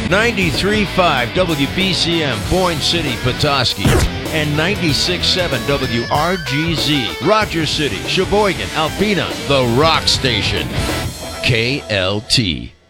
93.5 WBCM, Boyne City, Petoskey, and 96.7 WRGZ, Rogers City, Sheboygan, Alpena, the Rock Station, KLT.